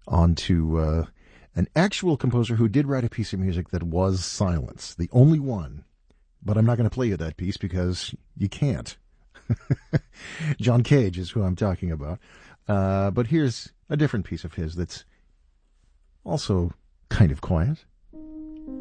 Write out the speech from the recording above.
on to an actual composer who did write a piece of music that was silence, the only one. But I'm not going to play you that piece because you can't. John Cage is who I'm talking about. But here's a different piece of his that's also kind of quiet.